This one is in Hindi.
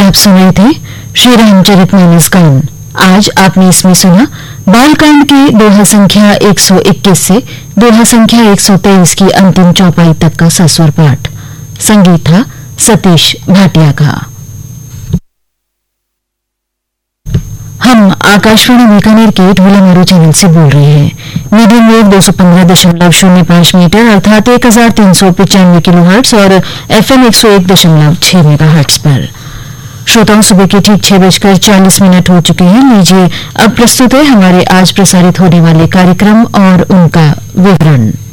आप सुन रहे थे श्री रामचरितमानस गान। आज आपने इसमें सुना बालकांड के दोहा संख्या 121 से दोहा संख्या 123 की अंतिम चौपाई तक का सस्वर पाठ। संगीत था सतीश भाटिया का। हम आकाशवाणी बीकानेर के ढोलामारू चैनल से बोल रहे हैं। मीडियम वेव 215.05 मीटर अर्थात 1395 किलोहर्ट्ज और FM 101.6 मेगाहर्ट्ज पर। श्रोताओं, सुबह के ठीक 6:40 हो चुके हैं। लीजिए अब प्रस्तुत है हमारे आज प्रसारित होने वाले कार्यक्रम और उनका विवरण।